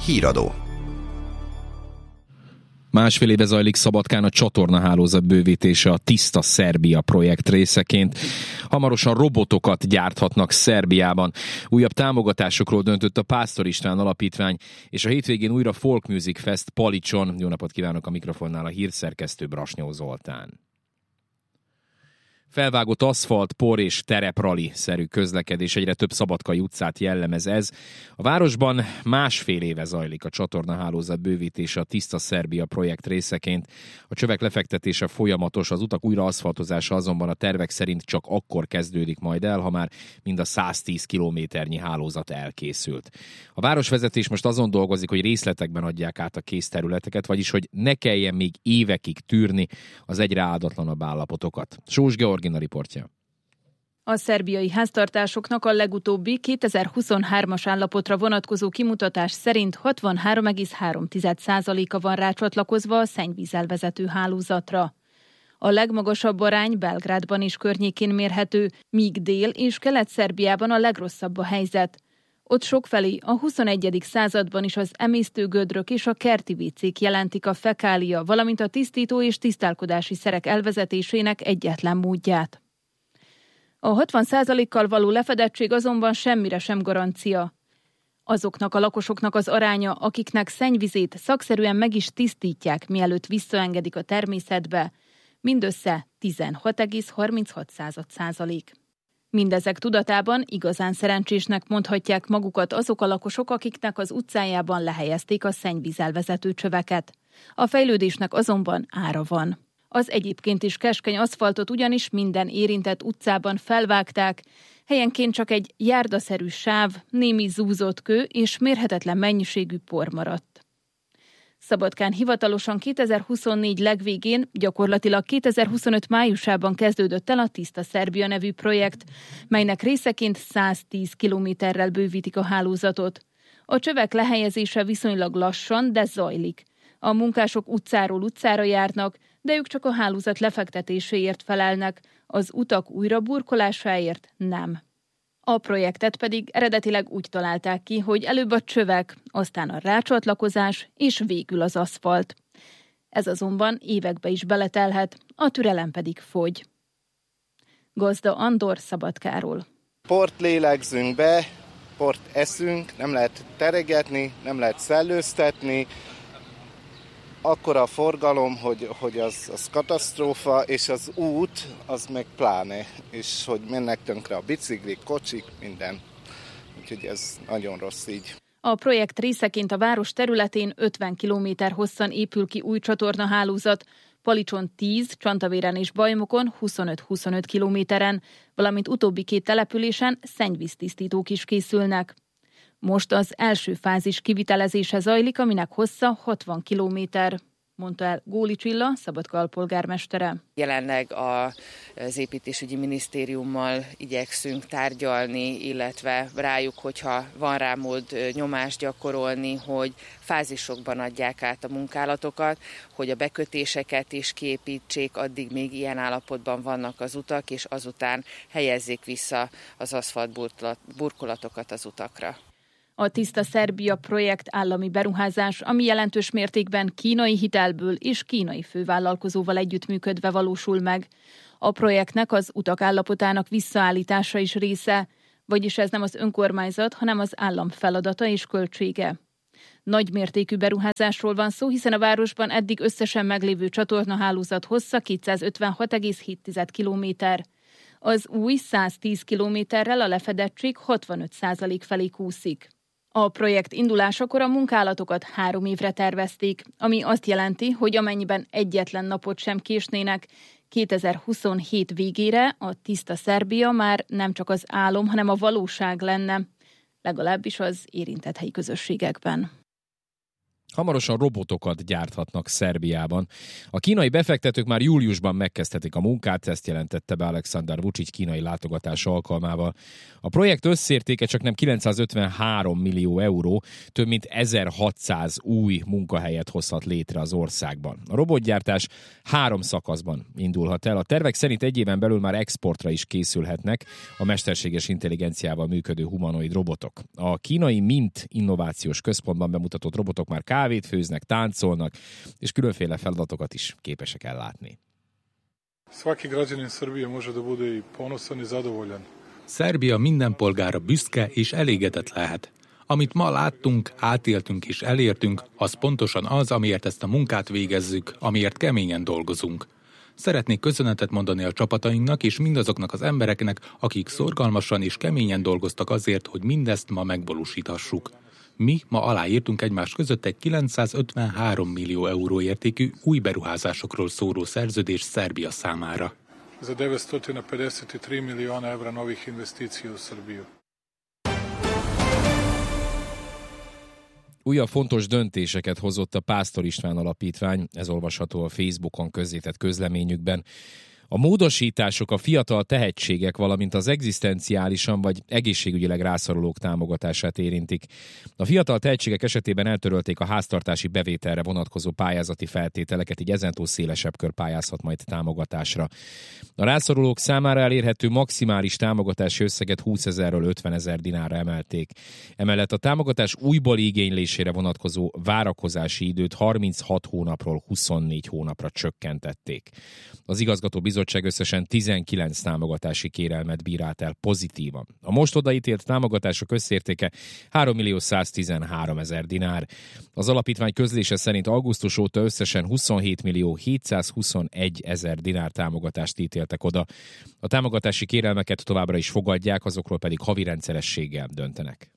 Híradó. Másfél éve zajlik Szabadkán a csatornahálózat bővítése a Tiszta Szerbia projekt részeként. Hamarosan robotokat gyárthatnak Szerbiában. Újabb támogatásokról döntött a Pásztor István Alapítvány, és a hétvégén újra Folk Music Fest Palicson. Jó napot kívánok, a mikrofonnál a hírszerkesztő Brasnyó Zoltán. Felvágott aszfalt, por és tereprali-szerű közlekedés, egyre több szabadkai utcát jellemez ez. A városban másfél éve zajlik a csatornahálózat bővítése a Tiszta Szerbia projekt részeként. A csövek lefektetése folyamatos, az utak újraaszfaltozása azonban a tervek szerint csak akkor kezdődik majd el, ha már mind a 110 kilométernyi hálózat elkészült. A városvezetés most azon dolgozik, hogy részletekben adják át a kész területeket, vagyis hogy ne kelljen még évekig tűrni az egyre áldatlanabb állapotokat. Sós Georgina riportja. A szerbiai háztartásoknak a legutóbbi 2023-as állapotra vonatkozó kimutatás szerint 63,3%-a van rácsatlakozva a szennyvízzel vezető hálózatra. A legmagasabb arány Belgrádban és környékén mérhető, míg Dél- és Kelet-Szerbiában a legrosszabb a helyzet. Ott sokfelé a 21. században is az emésztőgödrök és a kerti vécék jelentik a fekália, valamint a tisztító és tisztálkodási szerek elvezetésének egyetlen módját. A 60%-kal való lefedettség azonban semmire sem garancia. Azoknak a lakosoknak az aránya, akiknek szennyvizét szakszerűen meg is tisztítják, mielőtt visszaengedik a természetbe, mindössze 16,36%. Mindezek tudatában igazán szerencsésnek mondhatják magukat azok a lakosok, akiknek az utcájában lehelyezték a szennyvízzel vezető csöveket. A fejlődésnek azonban ára van. Az egyébként is keskeny aszfaltot ugyanis minden érintett utcában felvágták, helyenként csak egy járdaszerű sáv, némi zúzott kő és mérhetetlen mennyiségű por maradt. Szabadkán hivatalosan 2024 legvégén, gyakorlatilag 2025 májusában kezdődött el a Tiszta Szerbia nevű projekt, melynek részeként 110 kilométerrel bővítik a hálózatot. A csövek lehelyezése viszonylag lassan, de zajlik. A munkások utcáról utcára járnak, de ők csak a hálózat lefektetéséért felelnek, az utak újraburkolásáért nem. A projektet pedig eredetileg úgy találták ki, hogy előbb a csövek, aztán a rácsatlakozás és végül az aszfalt. Ez azonban évekbe is beletelhet, a türelem pedig fogy. Gazda Andor Szabadkáról. Port lélegzünk be, port eszünk, nem lehet teregetni, nem lehet szellőztetni. Akkora a forgalom, hogy az katasztrófa, és az út, az meg pláne, és hogy mennek tönkre a biciklik, kocsik, minden. Úgyhogy ez nagyon rossz így. A projekt részeként a város területén 50 km hosszan épül ki új csatornahálózat, Palicson 10, Csantavéren és Bajmokon 25-25 kilométeren, valamint utóbbi két településen szennyvíztisztítók is készülnek. Most az első fázis kivitelezése zajlik, aminek hossza 60 kilométer, mondta el Góli Csilla, Szabadka alpolgármestere. Jelenleg az építésügyi minisztériummal igyekszünk tárgyalni, illetve rájuk, hogyha van rá mód, nyomást gyakorolni, hogy fázisokban adják át a munkálatokat, hogy a bekötéseket is kiépítsék, addig még ilyen állapotban vannak az utak, és azután helyezzék vissza az aszfaltburkolatokat az utakra. A Tiszta Szerbia projekt állami beruházás, ami jelentős mértékben kínai hitelből és kínai fővállalkozóval együttműködve valósul meg. A projektnek az utak állapotának visszaállítása is része, vagyis ez nem az önkormányzat, hanem az állam feladata és költsége. Nagy mértékű beruházásról van szó, hiszen a városban eddig összesen meglévő csatornahálózat hossza 256,7 kilométer. Az új 110 kilométerrel a lefedettség 65% felé kúszik. A projekt indulásakor a munkálatokat 3 évre tervezték, ami azt jelenti, hogy amennyiben egyetlen napot sem késnének, 2027 végére a Tiszta Szerbia már nem csak az álom, hanem a valóság lenne, legalábbis az érintett helyi közösségekben. Hamarosan robotokat gyárthatnak Szerbiában. A kínai befektetők már júliusban megkezdhetik a munkát, ezt jelentette be Aleksandar Vučić kínai látogatása alkalmával. A projekt összértéke csaknem 953 millió euró, több mint 1600 új munkahelyet hozhat létre az országban. A robotgyártás 3 szakaszban indulhat el. A tervek szerint egy éven belül már exportra is készülhetnek a mesterséges intelligenciával működő humanoid robotok. A kínai MINT innovációs központban bemutatott robotok már kávét főznek, táncolnak, és különféle feladatokat is képesek ellátni. Svaki građanin Srbije može da bude i ponosan i zadovoljan. Szerbia minden polgára büszke és elégedett lehet. Amit ma láttunk, átéltünk és elértünk, az pontosan az, amiért ezt a munkát végezzük, amiért keményen dolgozunk. Szeretnék köszönetet mondani a csapatainknak és mindazoknak az embereknek, akik szorgalmasan és keményen dolgoztak azért, hogy mindezt ma megvalósíthassuk. Mi ma aláírtunk egymás között egy 953 millió euró értékű új beruházásokról szóló szerződést Szerbia számára. Za 953 miliona evra novih investicija u Srbiju. Újabb fontos döntéseket hozott a Pásztor István Alapítvány, ez olvasható a Facebookon közzétett közleményükben. A módosítások a fiatal tehetségek, valamint az egzisztenciálisan vagy egészségügyileg rászorulók támogatását érintik. A fiatal tehetségek esetében eltörölték a háztartási bevételre vonatkozó pályázati feltételeket, így ezentúl szélesebb kör pályázhat majd támogatásra. A rászorulók számára elérhető maximális támogatási összeget 20 000-ről 50 000 dinárra emelték. Emellett a támogatás újbóli igénylésére vonatkozó várakozási időt 36 hónapról 24 hónapra csökkentették. Az igazgató bizottság összesen 19 támogatási kérelmet bírált el pozitívan. A most odaítélt támogatások összértéke 3 113 000 dinár. Az alapítvány közlése szerint augusztus óta összesen 27 721 000 dinár támogatást ítéltek oda. A támogatási kérelmeket továbbra is fogadják, azokról pedig havi rendszerességgel döntenek.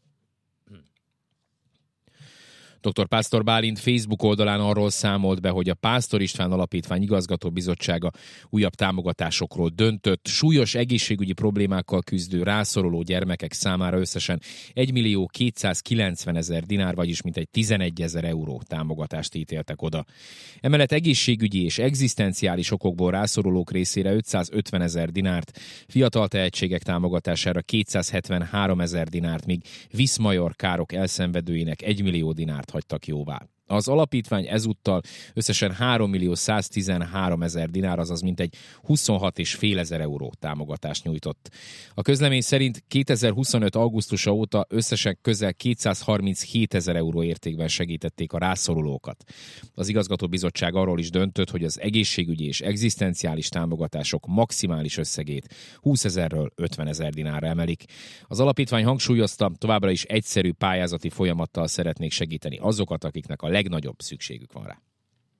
Dr. Pásztor Bálint Facebook oldalán arról számolt be, hogy a Pásztor István Alapítvány igazgatóbizottsága újabb támogatásokról döntött. Súlyos egészségügyi problémákkal küzdő rászoruló gyermekek számára összesen 1 290 000 dinár, vagyis mintegy 11 000 euró támogatást ítéltek oda. Emellett egészségügyi és egzisztenciális okokból rászorulók részére 550 000 dinárt, fiatal tehetségek támogatására 273 000 dinárt, míg viszmajor károk elszenvedőinek 1 millió dinárt hagytak jóvá. Az alapítvány ezúttal összesen 3 113 000 dinár, azaz mintegy 26,5 000 euró támogatást nyújtott. A közlemény szerint 2025. augusztusa óta összesen közel 237 000 euró értékben segítették a rászorulókat. Az igazgatóbizottság arról is döntött, hogy az egészségügyi és egzisztenciális támogatások maximális összegét 20 000-ről 50 000 dinárra emelik. Az alapítvány hangsúlyozta, továbbra is egyszerű pályázati folyamattal szeretnék segíteni azokat, akiknek a legnagyobb szükségük van rá.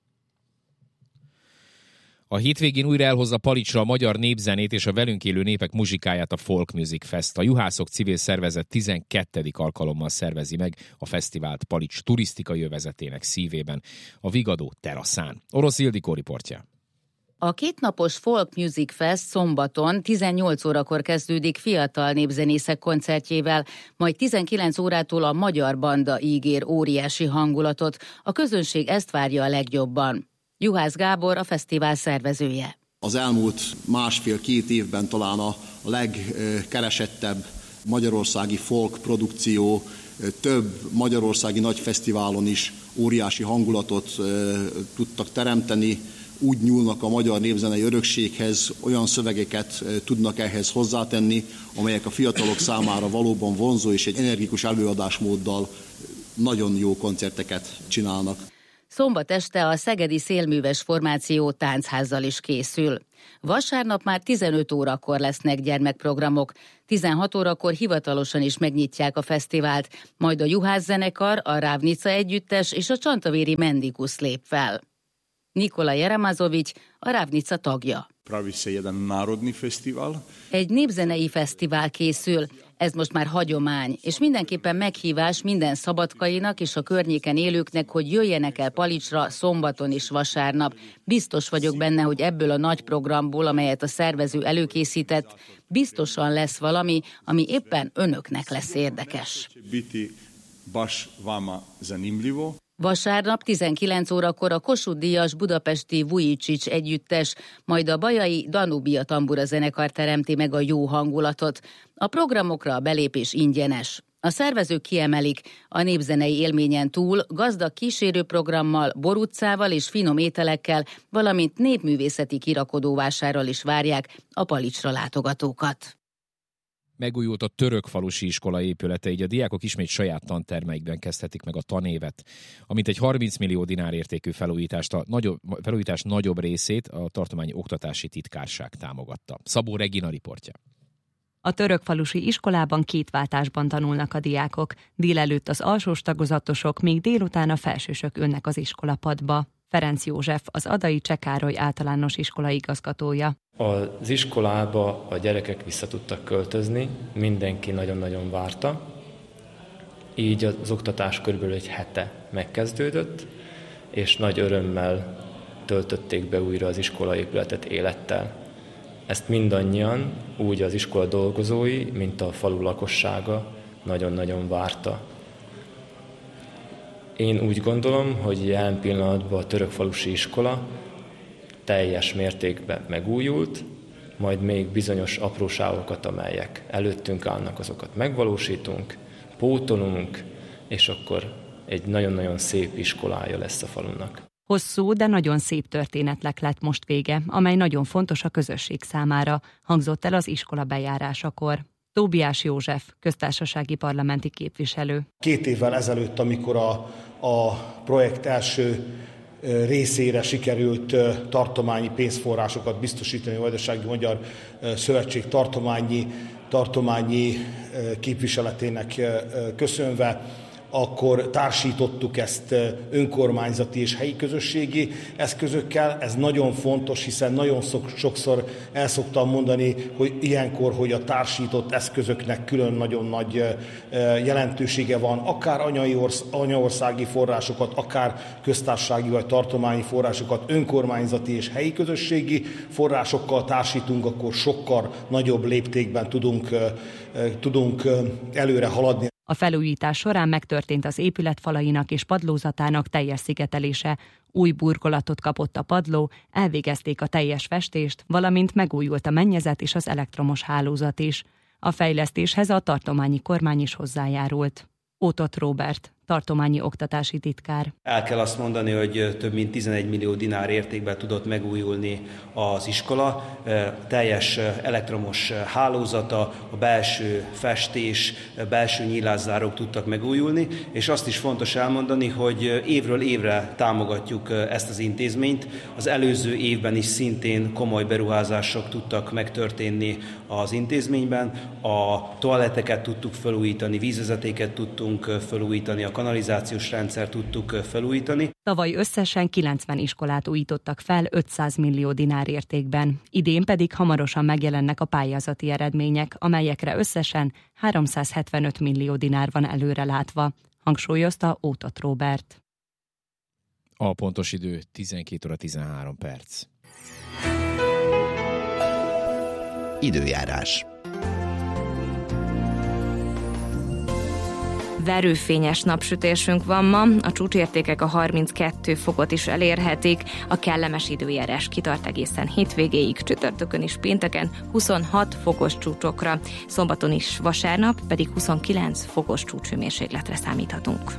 A hétvégén újra elhozza Palicsra a magyar népzenét és a velünk élő népek muzsikáját a Folk Music Fest. A Juhászok civil szervezet 12. alkalommal szervezi meg a fesztivált Palics turisztikai övezetének szívében, a Vigadó teraszán. Orosz Ildikó riportja. A kétnapos Folk Music Fest szombaton 18 órakor kezdődik fiatal népzenészek koncertjével, majd 19 órától a magyar banda ígér óriási hangulatot. A közönség ezt várja a legjobban. Juhász Gábor a fesztivál szervezője. Az elmúlt 1,5-2 évben talán a legkeresettebb magyarországi folk produkció, több magyarországi nagy fesztiválon is óriási hangulatot tudtak teremteni. Úgy nyúlnak a magyar népzenei örökséghez, olyan szövegeket tudnak ehhez hozzátenni, amelyek a fiatalok számára valóban vonzó és egy energikus előadásmóddal nagyon jó koncerteket csinálnak. Szombat este a szegedi szélműves formáció táncházzal is készül. Vasárnap már 15 órakor lesznek gyermekprogramok, 16 órakor hivatalosan is megnyitják a fesztivált, majd a Juhász zenekar, a Rávnica együttes és a csantavéri Mendikusz lép fel. Nikola Jeremazovics, a Rávnica tagja. Egy népzenei fesztivál készül, ez most már hagyomány, és mindenképpen meghívás minden szabadkainak és a környéken élőknek, hogy jöjjenek el Palicsra szombaton és vasárnap. Biztos vagyok benne, hogy ebből a nagy programból, amelyet a szervező előkészített, biztosan lesz valami, ami éppen önöknek lesz érdekes. baš vama zanimljivo. Vasárnap 19 órakor a Kossuth-díjas budapesti Vujicic együttes, majd a bajai Danubia tambura zenekar teremti meg a jó hangulatot. A programokra a belépés ingyenes. A szervezők kiemelik, a népzenei élményen túl gazdag kísérőprogrammal, borutcával és finom ételekkel, valamint népművészeti kirakodóvásárral is várják a Palicsra látogatókat. Megújult a Törökfalusi iskola épülete, így a diákok ismét saját tantermeikben kezdhetik meg a tanévet. Amint egy 30 millió dinár értékű felújítás nagyobb részét a tartományi oktatási titkárság támogatta. Szabó Regina riportja. A Törökfalusi iskolában 2 váltásban tanulnak a diákok. Délelőtt az alsós tagozatosok, még délután a felsősök ülnek az iskolapadba. Ferenc József, az Adai Cseh Károly általános iskola igazgatója. Az iskolába a gyerekek vissza tudtak költözni, mindenki nagyon-nagyon várta. Így az oktatás körülbelül egy hete megkezdődött, és nagy örömmel töltötték be újra az iskolaépületet élettel. Ezt mindannyian, úgy az iskola dolgozói, mint a falu lakossága nagyon-nagyon várta. Én úgy gondolom, hogy jelen pillanatban a Törökfalusi iskola teljes mértékben megújult, majd még bizonyos apróságokat, amelyek előttünk állnak, azokat megvalósítunk, pótolunk, és akkor egy nagyon-nagyon szép iskolája lesz a falunak. Hosszú, de nagyon szép történetnek lett most vége, amely nagyon fontos a közösség számára, hangzott el az iskola bejárásakor. Tóbiás József, köztársasági parlamenti képviselő. 2 évvel ezelőtt, amikor a projekt első részére sikerült tartományi pénzforrásokat biztosítani a Vajdasági Magyar Szövetség tartományi képviseletének köszönve, akkor társítottuk ezt önkormányzati és helyi közösségi eszközökkel. Ez nagyon fontos, hiszen nagyon sokszor el szoktam mondani, hogy ilyenkor, hogy a társított eszközöknek külön nagyon nagy jelentősége van, akár anyaországi forrásokat, akár köztársasági vagy tartományi forrásokat önkormányzati és helyi közösségi forrásokkal társítunk, akkor sokkal nagyobb léptékben tudunk előre haladni. A felújítás során megtörtént az épület falainak és padlózatának teljes szigetelése, új burkolatot kapott a padló, elvégezték a teljes festést, valamint megújult a mennyezet és az elektromos hálózat is. A fejlesztéshez a tartományi kormány is hozzájárult. Ótott Róbert, tartományi oktatási titkár. El kell azt mondani, hogy több mint 11 millió dinár értékben tudott megújulni az iskola. Teljes elektromos hálózata, a belső festés, belső nyílászárók tudtak megújulni, és azt is fontos elmondani, hogy évről évre támogatjuk ezt az intézményt. Az előző évben is szintén komoly beruházások tudtak megtörténni az intézményben. A toaletteket tudtuk felújítani, vízvezetéket tudtunk felújítani, a kanalizációs rendszert tudtuk felújítani. Tavaly összesen 90 iskolát újítottak fel 500 millió dinár értékben. Idén pedig hamarosan megjelennek a pályázati eredmények, amelyekre összesen 375 millió dinár van előrelátva, hangsúlyozta Ótott Róbert. A pontos idő 12 óra 13 perc. Időjárás. Verőfényes napsütésünk van ma, a csúcsértékek a 32 fokot is elérhetik, a kellemes időjárás kitart egészen hétvégéig, csütörtökön és pénteken 26 fokos csúcsokra, szombaton is vasárnap pedig 29 fokos csúcshőmérsékletre számíthatunk.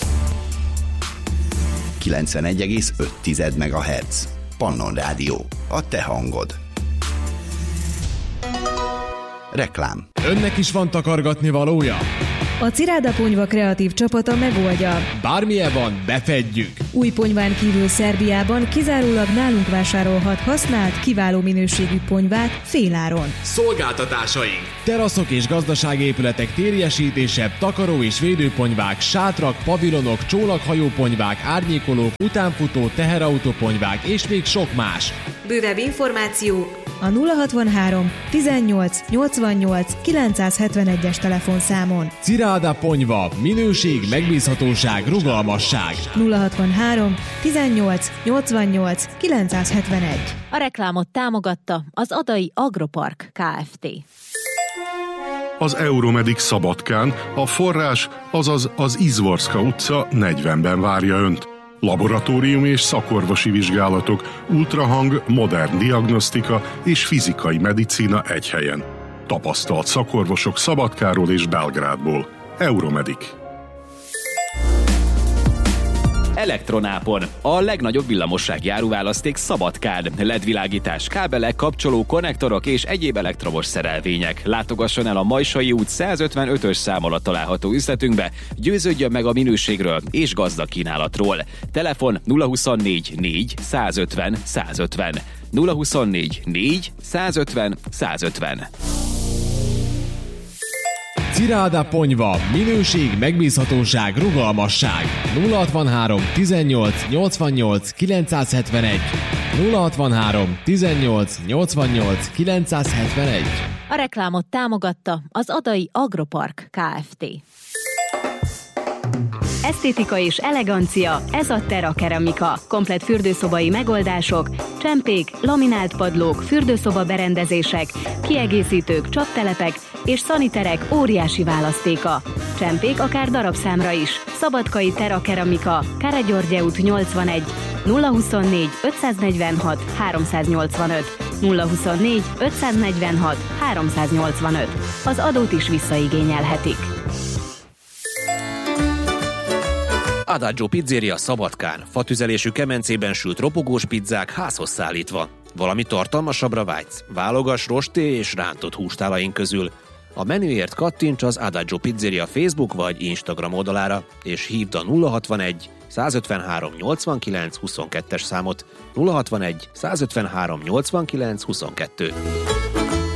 91,5 MHz. Pannon Rádió. A te hangod. Reklám. Önnek is van takargatni valója? A Ciráda Ponyva kreatív csapata megoldja. Bármilyen van, befedjük. Új ponyván kívül Szerbiában kizárólag nálunk vásárolhat használt, kiváló minőségű ponyvát féláron. Szolgáltatásaink. Teraszok és gazdaságépületek térjesítése, takaró és védőponyvák, sátrak, pavilonok, csónakhajóponyvák, árnyékolók, utánfutó, teherautóponyvák és még sok más. Bővebb információ a 063 18 88 971-es telefonszámon. Ciráda Ponyva. Minőség, megbízhatóság, rugalmasság. 063 18 88 971. A reklámot támogatta az Adai Agropark Kft. az Euromedic Szabadkán, a forrás, azaz az Izvorska utca 40-ben várja Önt. Laboratóriumi és szakorvosi vizsgálatok, ultrahang, modern diagnosztika és fizikai medicína egy helyen. Tapasztalt szakorvosok Szabadkáról és Belgrádból. Euromedic. Elektronápon. A legnagyobb villamossági áruválaszték Szabadkán. LED-világítás, kábelek, kapcsoló, konnektorok és egyéb elektromos szerelvények. Látogasson el a Majsai út 155-ös szám alatt található üzletünkbe, győződjön meg a minőségről és gazdag kínálatról. Telefon 024 4 150 150. 024 4 150 150. Ciráda Ponyva. Minőség, megbízhatóság, rugalmasság. 063 18 88 971. 063 18 88 971. A reklámot támogatta az Adai Agropark Kft. Esztétika és elegancia, ez a Terra Keramika. Komplett fürdőszobai megoldások, csempék, laminált padlók, fürdőszoba berendezések, kiegészítők, csaptelepek és szaniterek óriási választéka. Csempék akár darabszámra is. Szabadkai Terra Keramika, Káregyörgye út 81, 024 546 385, 024 546 385. Az adót is visszaigényelhetik. Adagio Pizzeria Szabadkán. Fatüzelésű kemencében sült ropogós pizzák házhoz szállítva. Valami tartalmasabbra vágysz? Válogass rosté és rántott hústálaink közül. A menüért kattints az Adagio Pizzeria Facebook vagy Instagram oldalára, és hívd a 061 153 89 22-es számot. 061 153 89 22.